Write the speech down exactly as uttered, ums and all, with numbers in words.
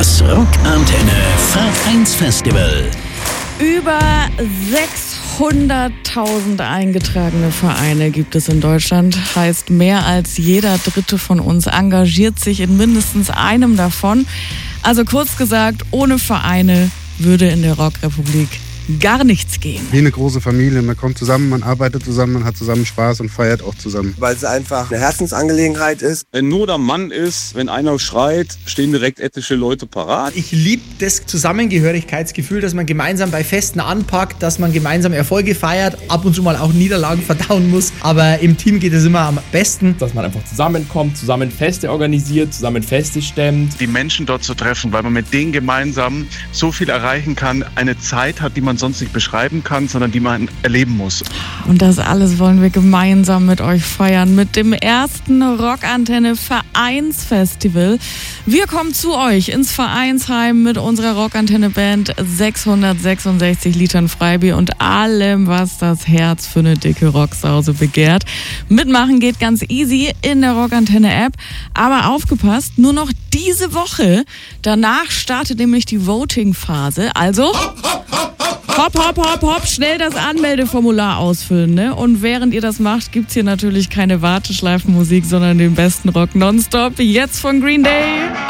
Das Rockantenne Vereinsfestival. Über sechshunderttausend eingetragene Vereine gibt es in Deutschland. Heißt, mehr als jeder Dritte von uns engagiert sich in mindestens einem davon. Also kurz gesagt, ohne Vereine würde in der Rockrepublik gar nichts gehen. Wie eine große Familie. Man kommt zusammen, man arbeitet zusammen, man hat zusammen Spaß und feiert auch zusammen. Weil es einfach eine Herzensangelegenheit ist. Wenn nur der Mann ist, wenn einer schreit, stehen direkt etliche Leute parat. Ich liebe das Zusammengehörigkeitsgefühl, dass man gemeinsam bei Festen anpackt, dass man gemeinsam Erfolge feiert, ab und zu mal auch Niederlagen verdauen muss. Aber im Team geht es immer am besten. Dass man einfach zusammenkommt, zusammen Feste organisiert, zusammen Feste stemmt. Die Menschen dort zu treffen, weil man mit denen gemeinsam so viel erreichen kann, eine Zeit hat, die man sonst nicht beschreiben kann, sondern die man erleben muss. Und das alles wollen wir gemeinsam mit euch feiern, mit dem ersten Rockantenne Vereinsfestival. Wir kommen zu euch ins Vereinsheim mit unserer Rockantenne Band, sechshundertsechsundsechzig Litern Freibier und allem, was das Herz für eine dicke Rocksause begehrt. Mitmachen geht ganz easy in der Rockantenne App, aber aufgepasst, nur noch diese Woche. Danach startet nämlich die Voting-Phase, also hopp, hopp, hopp, hopp, schnell das Anmeldeformular ausfüllen, ne? Und während ihr das macht, gibt's hier natürlich keine Warteschleifenmusik, sondern den besten Rock nonstop. Jetzt von Green Day.